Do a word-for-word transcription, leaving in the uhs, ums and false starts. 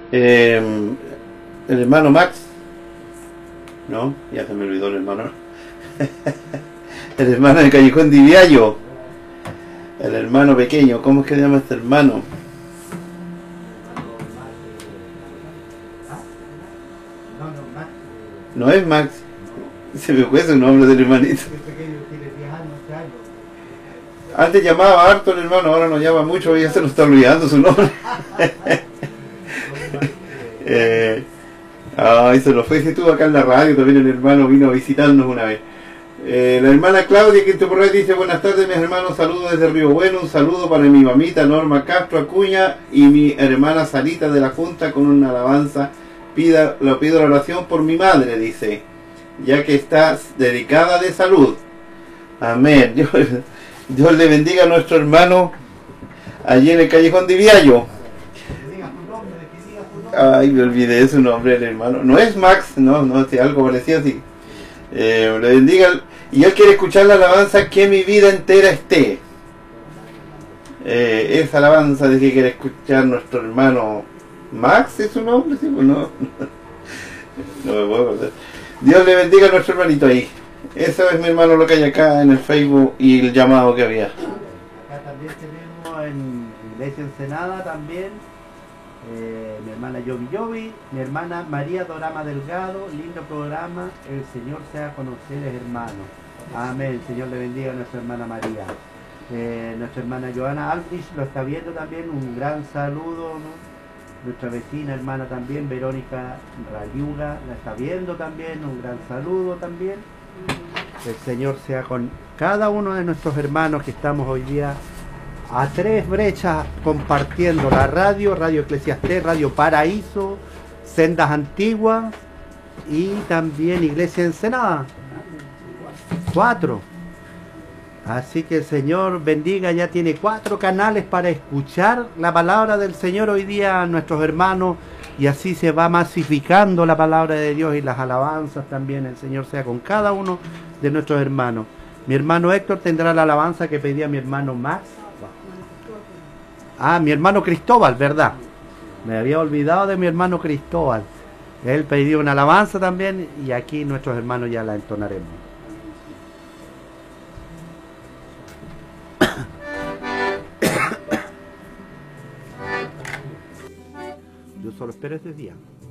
Eh, el hermano Max. No, ya se me olvidó el hermano. El hermano de Callejón de Viallo. El hermano pequeño. ¿Cómo es que se llama este hermano? No es Max. Se me fue su nombre del hermanito. Antes llamaba harto el hermano, ahora no llama mucho, ya se nos está olvidando su nombre. eh, ay, se lo fue, si estuvo acá en la radio, también el hermano vino a visitarnos una vez. Eh, la hermana Claudia Quinto Porret dice: buenas tardes mis hermanos, saludos desde Río Bueno, un saludo para mi mamita Norma Castro Acuña y mi hermana Sarita de la Junta con una alabanza. Pida, lo pido la oración por mi madre, dice, ya que está dedicada de salud. Amén. Dios, Dios le bendiga a nuestro hermano allí en el Callejón de Viallo. Ay, me olvidé su nombre, el hermano. No es Max, no, no, si algo parecido así. Eh, le bendiga. Y él quiere escuchar la alabanza Que mi vida entera esté. Eh, esa alabanza de que quiere escuchar nuestro hermano Max, ¿es su nombre? ¿Sí? Pues no, no me puedo acordar. Dios le bendiga a nuestro hermanito ahí. Eso es, mi hermano, lo que hay acá en el Facebook y el llamado que había. Acá también tenemos en Iglesia Ensenada también eh, mi hermana Yobi Yobi, mi hermana María Dorama Delgado. Lindo programa, el Señor sea con ustedes, hermanos. Amén. El Señor le bendiga a nuestra hermana María. Eh, nuestra hermana Joana Aldrich lo está viendo también, un gran saludo, ¿no? Nuestra vecina hermana también, Verónica Rayuga, la está viendo también, un gran saludo también. El Señor sea con cada uno de nuestros hermanos que estamos hoy día a tres brechas compartiendo la radio, Radio Eclesiastés, Radio Paraíso, Sendas Antiguas y también Iglesia Ensenada. Cuatro. Así que el Señor bendiga, ya tiene cuatro canales para escuchar la palabra del Señor hoy día a nuestros hermanos, y así se va masificando la palabra de Dios y las alabanzas también. El Señor sea con cada uno de nuestros hermanos. Mi hermano Héctor tendrá la alabanza que pedía mi hermano Max. Ah, mi hermano Cristóbal, ¿verdad? Me había olvidado de mi hermano Cristóbal. Él pidió una alabanza también y aquí nuestros hermanos ya la entonaremos. Yo solo espero ese día.